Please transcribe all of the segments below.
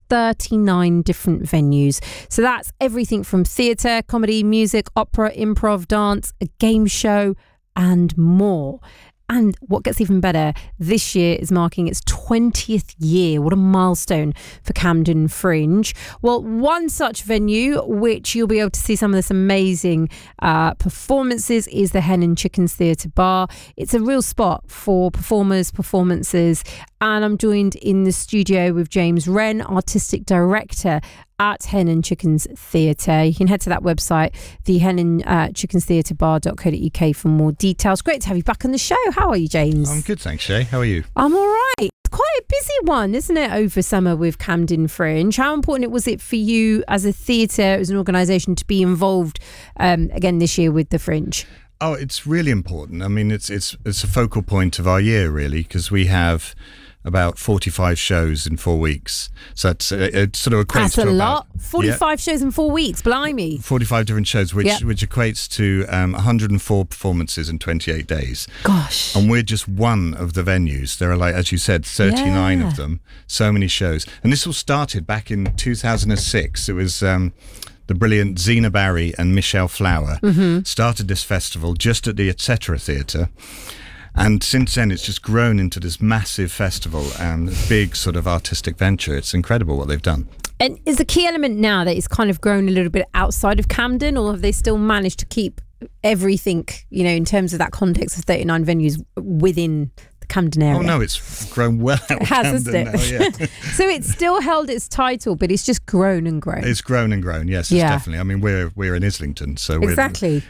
39 different venues. So that's everything from theatre, comedy, music, opera, improv, dance, a game show, and more. And what gets even better, this year is marking its 20th year. What a milestone for Camden Fringe. Well, one such venue, which you'll be able to see some of this amazing performances, is the Hen and Chickens Theatre Bar. It's a real spot for performers, performances. And I'm joined in the studio with James Wren, Artistic Director at Hen and Chickens Theatre. You can head to that website, the Hen and Chickens Theatre Bar.co.uk for more details. Great to have you back on the show. How are you, James? I'm good, thanks, Shay. How are you? I'm all right. It's quite a busy one, isn't it, over summer with Camden Fringe? How important was it for you as a theatre, as an organisation, to be involved again this year with the Fringe? Oh, it's really important. I mean, it's a focal point of our year, really, because we have about 45 shows in 4 weeks. So it's, it sort of equates That's to a lot. about 45 shows in 4 weeks, blimey. 45 different shows, which equates to 104 performances in 28 days. Gosh. And we're just one of the venues. There are, like, as you said, 39 of them. So many shows. And this all started back in 2006. It was the brilliant Zena Barry and Michelle Flower started this festival just at the Etc. Theatre. And since then, it's just grown into this massive festival and a big sort of artistic venture. It's incredible what they've done. And is the key element now that it's kind of grown a little bit outside of Camden, or have they still managed to keep everything, you know, in terms of that context of 39 venues within the Camden area? Oh, no, it's grown well out of Camden now, yeah. So it's still held its title, but it's just grown and grown. It's grown and grown, yes, it's definitely. I mean, we're in Islington, so exactly.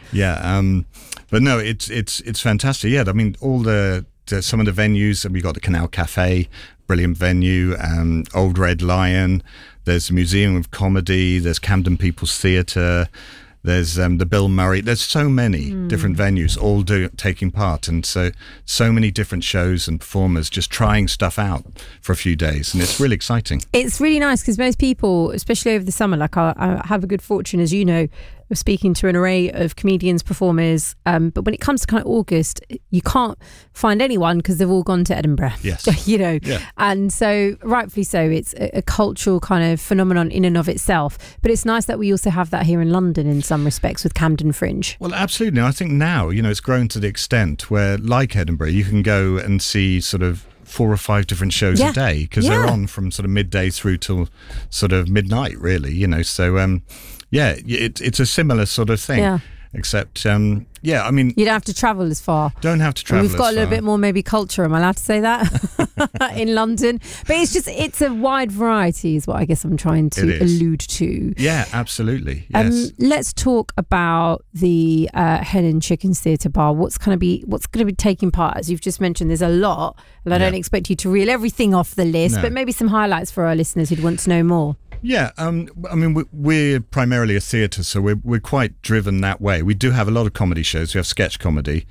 But no, it's fantastic. Yeah, I mean, all some of the venues, and we got the Canal Cafe, brilliant venue, Old Red Lion. There's the Museum of Comedy. There's Camden People's Theatre. There's the Bill Murray. There's so many different venues all taking part, and so many different shows and performers just trying stuff out for a few days, and it's really exciting. It's really nice because most people, especially over the summer, like I have a good fortune, as you know, of speaking to an array of comedians, performers, but when it comes to kind of August, you can't find anyone because they've all gone to Edinburgh. Yes. You know, and so rightfully so, it's a cultural kind of phenomenon in and of itself. But it's nice that we also have that here in London in some respects with Camden Fringe. Well, absolutely. I think now, you know, it's grown to the extent where, like Edinburgh, you can go and see sort of 4 or 5 different shows a day because they're on from sort of midday through till sort of midnight, really, you know. So, it's a similar sort of thing. Yeah. Except, I mean... You don't have to travel as far. Don't have to travel as far. We've got a little bit more maybe culture, am I allowed to say that? In London. But it's a wide variety is what I guess I'm trying to allude to. Yeah, absolutely. Yes. Let's talk about the Hen and Chickens Theatre Bar. What's going to be taking part? As you've just mentioned, there's a lot. And I don't expect you to reel everything off the list, but maybe some highlights for our listeners who'd want to know more. Yeah, I mean, we're primarily a theatre, so we're quite driven that way. We do have a lot of comedy shows. We have sketch comedy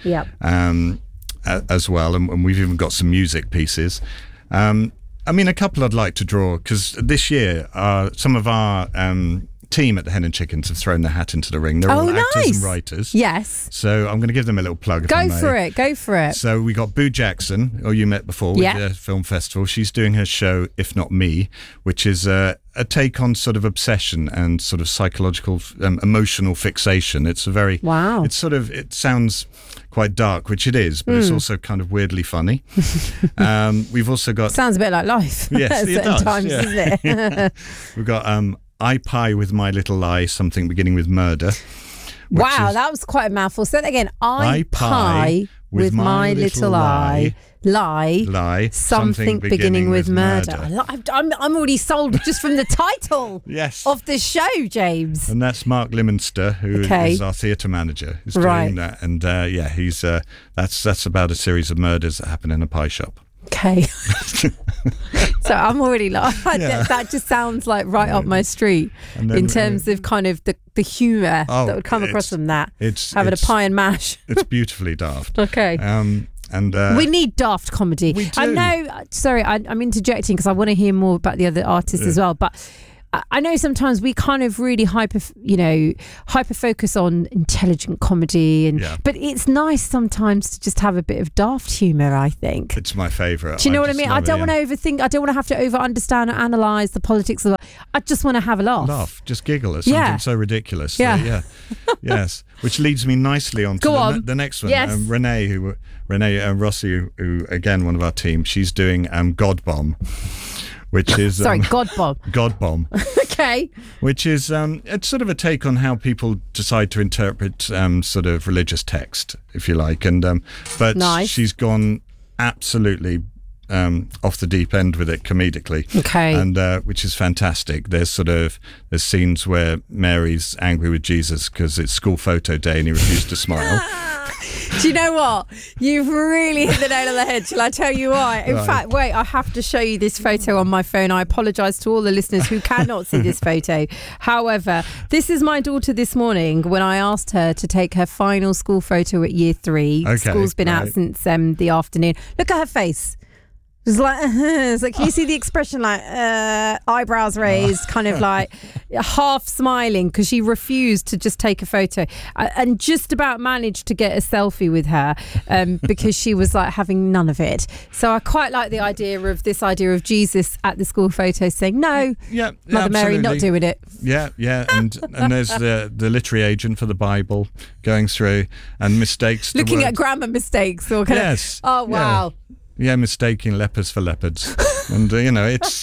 as well, and we've even got some music pieces. I mean, a couple I'd like to draw, because this year some of our team at the Hen and Chickens have thrown their hat into the ring. They're all actors and writers. Yes. So I'm going to give them a little plug. Go for it. So we got Boo Jackson, who you met before with the film festival. She's doing her show If Not Me, which is a take on sort of obsession and sort of psychological, emotional fixation. It's a very it sounds quite dark, which it is, but it's also kind of weirdly funny. We've also got sounds a bit like life. Yes, at certain times, isn't it? We've got I Pie with My Little Lie, something beginning with murder. Wow, that was quite a mouthful. Say that again. I pie with my little lie. Something beginning with murder. I'm already sold just from the title of the show, James. And that's Mark Liminster, who is our theatre manager, who's doing that. And he's that's about a series of murders that happen in a pie shop. Okay. So I'm already that just sounds like right up my street in terms of kind of the humour that would come across from that. Having a pie and mash. It's beautifully daft. Okay. And we need daft comedy. We do. I know. Sorry, I'm interjecting because I want to hear more about the other artists as well. But I know sometimes we kind of really hyper focus on intelligent comedy, but it's nice sometimes to just have a bit of daft humour, I think. It's my favourite. Do you know what I mean? I don't want to overthink. I don't want to have to over understand or analyse the politics of it. I just want to have a laugh. Just giggle at something so ridiculous. Yeah. Yes. Which leads me nicely on to the next one. Yes. Renee Rossi, who again, one of our team, she's doing God Bomb, which is... Sorry, God Bomb. God Bomb. Okay. Which is it's sort of a take on how people decide to interpret sort of religious text, if you like. And but nice. She's gone absolutely off the deep end with it comedically. Okay. And which is fantastic. There's scenes where Mary's angry with Jesus because it's school photo day and he refused to smile. Do you know what? You've really hit the nail on the head. Shall I tell you why? In fact, wait, I have to show you this photo on my phone. I apologise to all the listeners who cannot see this photo. However, this is my daughter this morning when I asked her to take her final school photo at year 3. Okay, school's been out since the afternoon. Look at her face. It's like, can you see the expression, like eyebrows raised, kind of like half smiling, because she refused to just take a photo and just about managed to get a selfie with her because she was like having none of it. So I quite like the idea of Jesus at the school photo saying, no, Mother Mary not doing it. Yeah. And there's the literary agent for the Bible going through and mistakes. Looking at grammar mistakes. Or kind of, oh, wow. Yeah, mistaking lepers for leopards. And, it's...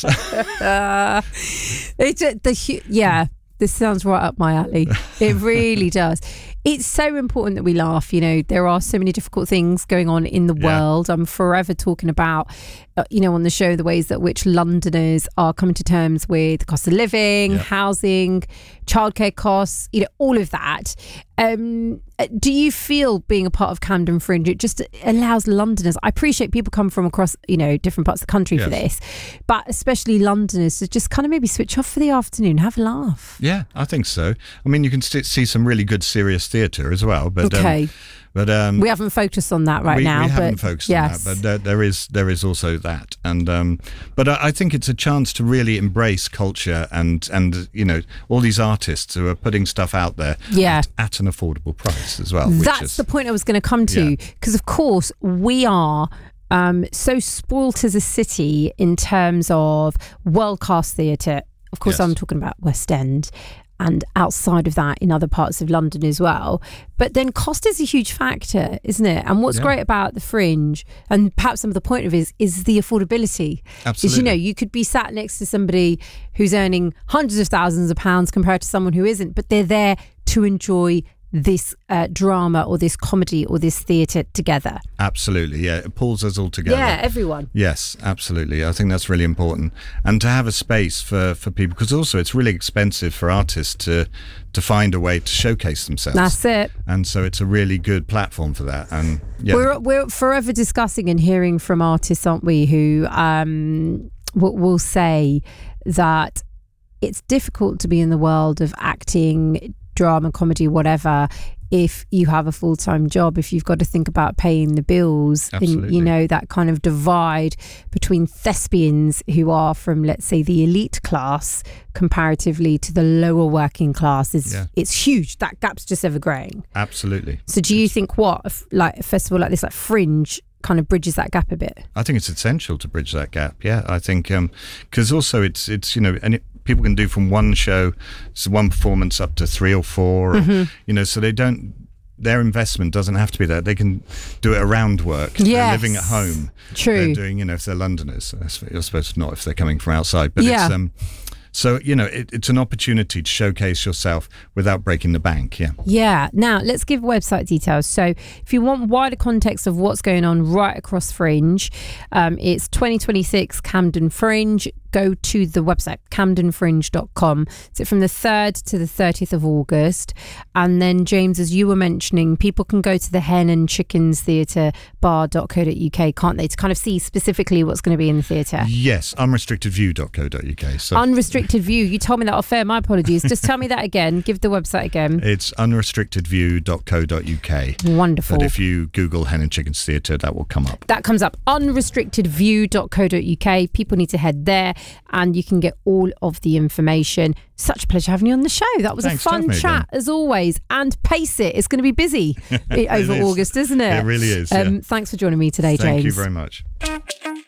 this sounds right up my alley. It really does. It's so important that we laugh. There are so many difficult things going on in the world. I'm forever talking about, on the show, the ways that which Londoners are coming to terms with the cost of living, housing, childcare costs, all of that. Do you feel being a part of Camden Fringe, it just allows Londoners, I appreciate people come from across, different parts of the country for this, but especially Londoners to just kind of maybe switch off for the afternoon, have a laugh. Yeah, I think so. I mean, you can see some really good serious theatre as well. But, But we haven't focused on that now. We haven't focused on that, but there is also that, and but I think it's a chance to really embrace culture and all these artists who are putting stuff out there at an affordable price as well. That's the point I was going to come to, because of course we are so spoilt as a city in terms of world-class theatre. Of course, I'm talking about West End. And outside of that in other parts of London as well. But then cost is a huge factor, isn't it? And what's great about the Fringe, and perhaps some of the point of it is the affordability. Absolutely. Because, you could be sat next to somebody who's earning hundreds of thousands of pounds compared to someone who isn't, but they're there to enjoy this drama or this comedy or this theatre together. Absolutely, yeah. It pulls us all together. Yeah, everyone. Yes, absolutely. I think that's really important. And to have a space for people, because also it's really expensive for artists to find a way to showcase themselves. That's it. And so it's a really good platform for that. And we're forever discussing and hearing from artists, aren't we, who will say that it's difficult to be in the world of acting, drama, comedy, whatever, if you have a full-time job, if you've got to think about paying the bills. Absolutely. And that kind of divide between thespians who are from, let's say, the elite class comparatively to the lower working class it's huge. That gap's just ever growing. Absolutely. So do you think like a festival like this, like Fringe, kind of bridges that gap a bit? I think it's essential to bridge that gap. Yeah, I think because also it's people can do from one show, so one performance up to 3 or 4, so they don't. Their investment doesn't have to be there. They can do it around work. Yes. They're living at home. True. They're doing, if they're Londoners. I suppose not if they're coming from outside. But it's so, it's an opportunity to showcase yourself without breaking the bank. Yeah. Yeah. Now, let's give website details. So if you want wider context of what's going on right across Fringe, it's 2026 Camden Fringe. Go to the website, camdenfringe.com. So from the 3rd to the 30th of August. And then, James, as you were mentioning, people can go to the Hen and Chickens Theatre bar.co.uk, can't they, to kind of see specifically what's going to be in the theatre? Yes, unrestrictedview.co.uk. So. Unrestricted View. You told me that off air. My apologies. Just tell me that again. Give the website again. It's unrestrictedview.co.uk. Wonderful. But if you Google Hen and Chickens Theatre, that will come up. That comes up. Unrestrictedview.co.uk. People need to head there and you can get all of the information. Such a pleasure having you on the show. That was a fun chat as always. And pace it. It's going to be busy over August, isn't it? It really is. Thanks for joining me today, James. Thank you very much.